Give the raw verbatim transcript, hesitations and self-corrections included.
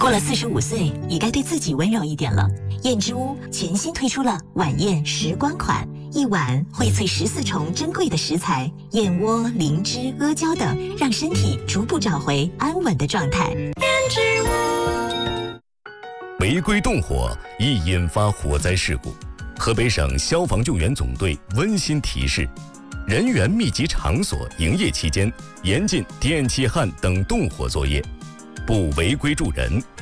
过了四十五岁，也该对自己温柔一点了。燕之屋全新推出了晚宴时光款，一碗荟萃十四重珍贵的食材，燕窝、灵芝、阿胶等，让身体逐步找回安稳的状态。燕之屋。 违规动火易引发火灾事故，河北省消防救援总队温馨提示：人员密集场所营业期间，严禁电气焊等动火作业，不违规助人，